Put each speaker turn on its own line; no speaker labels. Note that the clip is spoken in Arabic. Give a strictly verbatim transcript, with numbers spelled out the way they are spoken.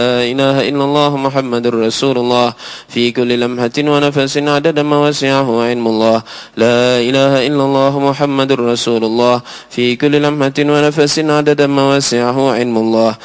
لا إله إلا الله محمد رسول الله في كل لمحة ونفس عدد ما وسعه علم الله. لا إله إلا الله محمد رسول الله في كل لمحة ونفس عدد ما وسعه علم الله.